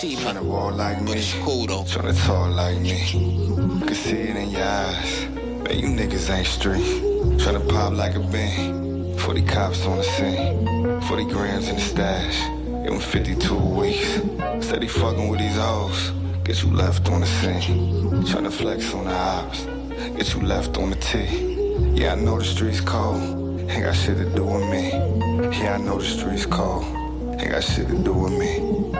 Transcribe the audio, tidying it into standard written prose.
Tryna walk like me, It's cool though. tryna talk like me. Can see it in your eyes. Man, you niggas ain't street. Tryna pop like a bean. 40 cops on the scene. 40 grams in the stash. Give him 52 weeks. Steady fucking with these hoes. Get you left on the scene. Tryna flex on the ops. Get you left on the T. Yeah, I know the streets cold. Ain't got shit to do with me. Yeah, I know the streets cold. Ain't got shit to do with me.